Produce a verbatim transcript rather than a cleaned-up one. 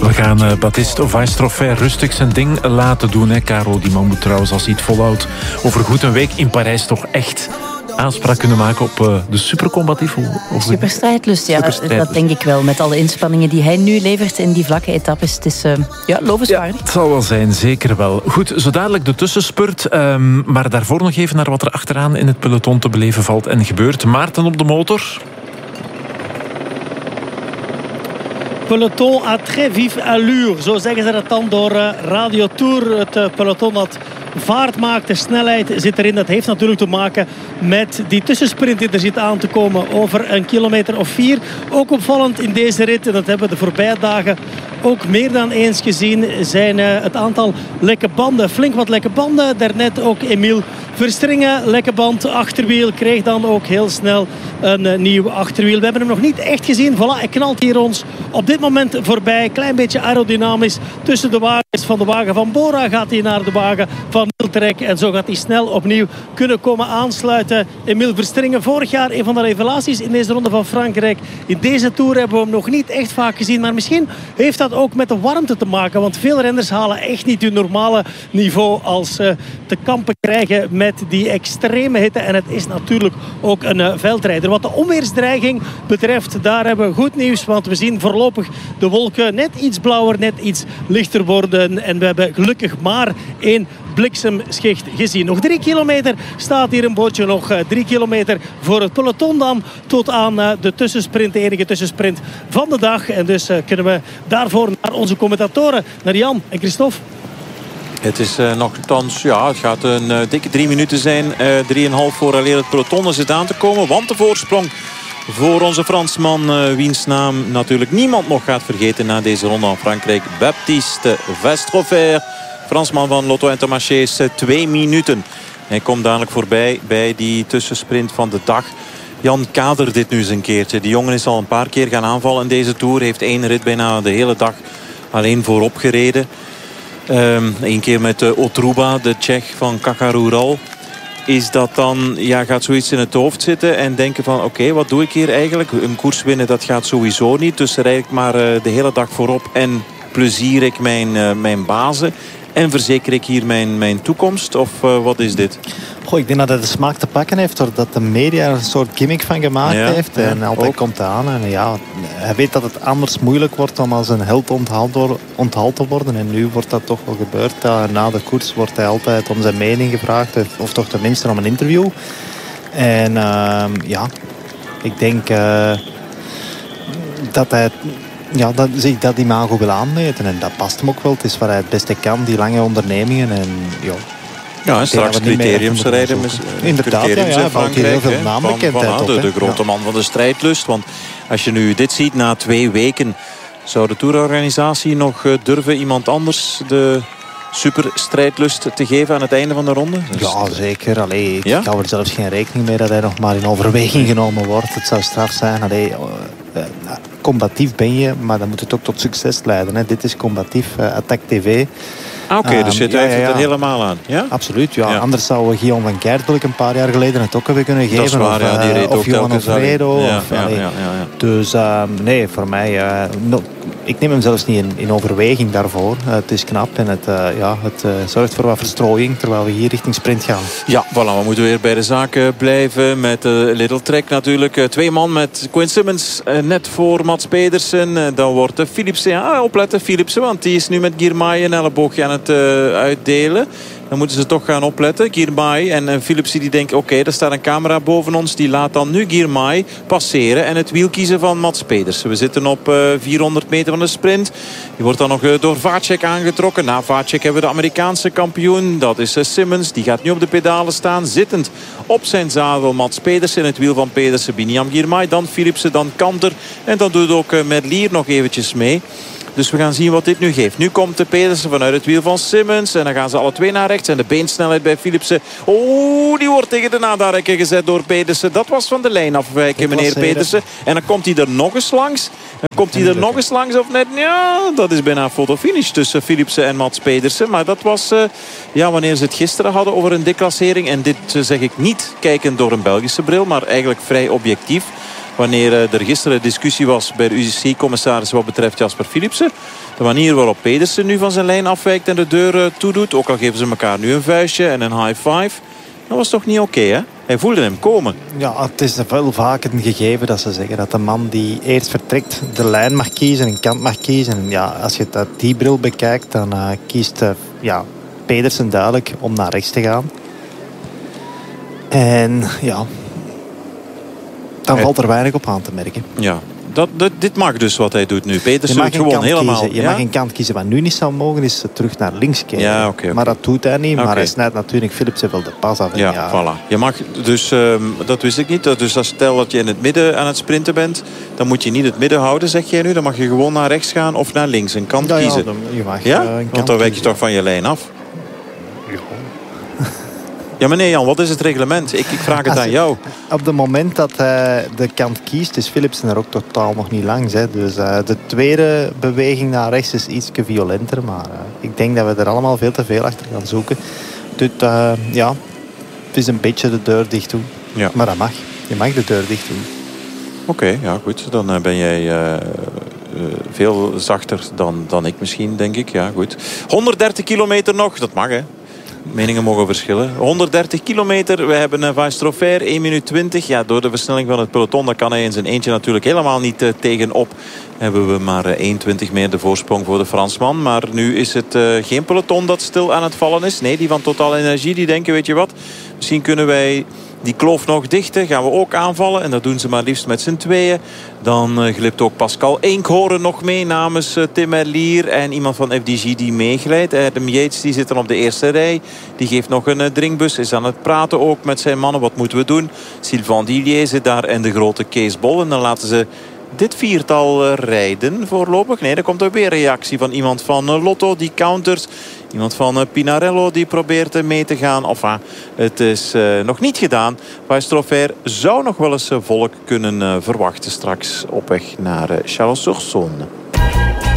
We gaan uh, Baptiste Weistroffer rustig zijn ding laten doen. Hè, Caro, die man moet trouwens, als hij het volhoudt, over goed een week in Parijs toch echt aanspraak kunnen maken op uh, de supercombatief. Superstrijdlust, ja, Superstrijdlust. Dat denk ik wel. Met alle inspanningen die hij nu levert in die vlakke etappes. Het is uh, ja, lovenswaardig. Ja, het zal wel zijn, zeker wel. Goed, zo dadelijk de tussenspurt. Um, maar daarvoor nog even naar wat er achteraan in het peloton te beleven valt en gebeurt. Maarten op de motor. Peloton à très vive allure. Zo zeggen ze dat dan door uh, Radio Tour. Het uh, peloton dat vaart maakt, de snelheid zit erin. Dat heeft natuurlijk te maken met die tussensprint die er zit aan te komen over een kilometer of vier. Ook opvallend in deze rit, en dat hebben we de voorbije dagen ook meer dan eens gezien, zijn uh, het aantal lekke banden. Flink wat lekke banden. Daarnet ook Emiel Verstringen, lekke band, achterwiel. Kreeg dan ook heel snel een uh, nieuw achterwiel. We hebben hem nog niet echt gezien. Voilà, hij knalt hier ons op dit moment voorbij. Klein beetje aerodynamisch tussen de wagens. Van de wagen van Bora gaat hij naar de wagen van Wiltrek. En zo gaat hij snel opnieuw kunnen komen aansluiten. Emiel Verstringen, vorig jaar een van de revelaties in deze ronde van Frankrijk. In deze Tour hebben we hem nog niet echt vaak gezien. Maar misschien heeft dat ook met de warmte te maken. Want veel renners halen echt niet hun normale niveau als ze te kampen krijgen met die extreme hitte. En het is natuurlijk ook een uh, veldrijder. Wat de onweersdreiging betreft, daar hebben we goed nieuws. Want we zien voorlopig de wolken net iets blauwer, net iets lichter worden. En we hebben gelukkig maar één bliksemschicht gezien. Nog drie kilometer staat hier een bootje. Nog uh, drie kilometer voor het peloton dan. Tot aan uh, de tussensprint, de enige tussensprint van de dag. En dus uh, kunnen we daarvoor naar onze commentatoren, naar Jan en Christophe. Het is uh, nogthans, ja, het gaat een uh, dikke drie minuten zijn. Uh, drieënhalf voor alleen het peloton is het aan te komen. Want de voorsprong voor onze Fransman, uh, wiens naam natuurlijk niemand nog gaat vergeten na deze ronde van Frankrijk. Baptiste Weistroffer, Fransman van Lotto Intermarché, is uh, twee minuten. Hij komt dadelijk voorbij bij die tussensprint van de dag. Jan, kader dit nu eens een keertje. Die jongen is al een paar keer gaan aanvallen in deze Tour. Heeft één rit bijna de hele dag alleen voorop gereden. Um, Eén keer met uh, Otruba, de Tsjech van Kakarural. Is dat dan, ja, gaat zoiets in het hoofd zitten en denken van oké, okay, wat doe ik hier eigenlijk? Een koers winnen, dat gaat sowieso niet. Dus rijd ik maar uh, de hele dag voorop en plezier ik mijn, uh, mijn bazen. En verzeker ik hier mijn, mijn toekomst? Of uh, wat is dit? Goh, ik denk dat hij de smaak te pakken heeft, doordat de media er een soort gimmick van gemaakt ja, heeft. Ja, en altijd ook komt aan. En ja, hij weet dat het anders moeilijk wordt om als een held onthaald, door, onthaald te worden. En nu wordt dat toch wel gebeurd. Ja, na de koers wordt hij altijd om zijn mening gevraagd. Of toch tenminste om een interview. En uh, ja, ik denk uh, dat hij... Ja, dat, zich dat imago wil aanmeten. En dat past hem ook wel. Het is waar hij het beste kan, die lange ondernemingen. En ja... Ja, en straks criteriums rijden. Inderdaad, criteriums ja, ja, valt hier heel veel naambekendheid op. De, de grote man van de strijdlust. Want als je nu dit ziet na twee weken... zou de tourorganisatie nog durven iemand anders de superstrijdlust te geven aan het einde van de ronde? Dus ja, zeker. Allee, ik ja? hou er zelfs geen rekening mee dat hij nog maar in overweging genomen wordt. Het zou straf zijn. Allee, uh, uh, combatief ben je, maar dan moet het ook tot succes leiden. Hè. Dit is combatief, uh, Attack T V. Ah, oké, okay, dus je um, twijfelt ja, ja, ja. er helemaal aan. Ja? Absoluut, ja. ja. Anders zou Guillaume van Keertelijk een paar jaar geleden het ook hebben kunnen geven. Dat is waar, of, ja, die reed uh, of ook Johan Alfredo. Ja, of, ja, ja, ja, ja. Dus uh, nee, voor mij... Uh, no, ik neem hem zelfs niet in, in overweging daarvoor. Uh, het is knap en het, uh, ja, het uh, zorgt voor wat verstrooiing terwijl we hier richting sprint gaan. Ja, voilà, we moeten weer bij de zaken blijven met uh, Little Trek natuurlijk. Uh, twee man met Quinn Simmons uh, net voor Mats Pedersen. Uh, dan wordt uh, Philipsen, ja, opletten Philipsen, want die is nu met Girmay een elleboogje aan het uh, uitdelen. Dan moeten ze toch gaan opletten. Girmay en, en Philipsen die denken... oké, okay, er staat een camera boven ons. Die laat dan nu Girmay passeren. En het wiel kiezen van Mats Pedersen. We zitten op uh, vierhonderd meter van de sprint. Die wordt dan nog uh, door Vacek aangetrokken. Na Vacek hebben we de Amerikaanse kampioen. Dat is uh, Simmons. Die gaat nu op de pedalen staan. Zittend op zijn zadel Mats Pedersen. Het wiel van Pedersen. Biniam Girmay. Dan Philipsen. Dan Kanter. En dan doet ook uh, Merlier nog eventjes mee. Dus we gaan zien wat dit nu geeft. Nu komt de Pedersen vanuit het wiel van Simmons. En dan gaan ze alle twee naar rechts. En de beensnelheid bij Philipsen. Oh, die wordt tegen de nadarrekken gezet door Pedersen. Dat was van de lijn afwijken, meneer Pedersen. En dan komt hij er nog eens langs. Dan komt hij er nog eens langs of net. Ja, dat is bijna fotofinish tussen Philipsen en Mats Pedersen. Maar dat was, uh, ja, wanneer ze het gisteren hadden over een declassering. En dit uh, zeg ik niet kijkend door een Belgische bril. Maar eigenlijk vrij objectief. wanneer er gisteren discussie was bij de U C C-commissaris wat betreft Jasper Philipsen. De manier waarop Pedersen nu van zijn lijn afwijkt en de deur toedoet. Ook al geven ze elkaar nu een vuistje en een high five. Dat was toch niet oké, okay, hè? Hij voelde hem komen. Ja, het is wel vaak een gegeven dat ze zeggen dat de man die eerst vertrekt de lijn mag kiezen, een kant mag kiezen. En ja, als je het uit die bril bekijkt, dan uh, kiest uh, ja, Pedersen duidelijk om naar rechts te gaan. En ja, dan hey. valt er weinig op aan te merken. Ja. Dat, dat, dit mag dus wat hij doet nu. Pedersen doet gewoon helemaal... Kiezen. Je ja? mag een kant kiezen. Wat nu niet zou mogen is terug naar links kijken. Ja, okay, okay. Maar dat doet hij niet. Okay. Maar hij snijdt natuurlijk Philipsen wel de pas af. Ja, ja, voilà. Je mag dus, um, dat wist ik niet. Dus als stel dat je in het midden aan het sprinten bent, dan moet je niet het midden houden, zeg jij nu. Dan mag je gewoon naar rechts gaan of naar links. Een kant ja, kiezen. Ja, dan, je mag ja? Uh, een Want dan wijk je toch van je lijn af. Ja. Ja, meneer Jan, wat is het reglement? Ik, ik vraag het Als, aan jou. Op het moment dat hij de kant kiest, is Philipsen er ook totaal nog niet langs. Hè. Dus uh, de tweede beweging naar rechts is iets violenter. Maar uh, ik denk dat we er allemaal veel te veel achter gaan zoeken. Dus uh, ja, het is een beetje de deur dicht doen. Ja. Maar dat mag. Je mag de deur dicht doen. Oké, okay, ja goed. Dan uh, ben jij uh, uh, veel zachter dan, dan ik misschien, denk ik. Ja, goed. honderddertig kilometer nog, dat mag hè. Meningen mogen verschillen. honderddertig kilometer. We hebben uh, Weistrofer, één minuut twintig. Ja, door de versnelling van het peloton, daar kan hij in zijn eentje natuurlijk helemaal niet uh, tegenop. Hebben we maar uh, één twintig meer de voorsprong voor de Fransman. Maar nu is het uh, geen peloton dat stil aan het vallen is. Nee, die van Total Energie, die denken, weet je wat, misschien kunnen wij die kloof nog dichten. Gaan we ook aanvallen. En dat doen ze maar liefst met z'n tweeën. Dan uh, glipt ook Pascal Eenkhoorn nog mee namens uh, Tim Merlier. En iemand van F D G die meeglijdt. Adam Yates die zit dan op de eerste rij. Die geeft nog een uh, drinkbus. Is aan het praten ook met zijn mannen. Wat moeten we doen? Sylvain Dillier zit daar en de grote Kees Bol. En dan laten ze dit viertal uh, rijden voorlopig. Nee, er komt ook weer reactie van iemand van uh, Lotto. Die countert. Iemand van uh, Pinarello die probeert uh, mee te gaan. Enfin, het is uh, nog niet gedaan. Weistrofer zou nog wel eens uh, volk kunnen uh, verwachten straks op weg naar uh, Chalon-sur-Saône.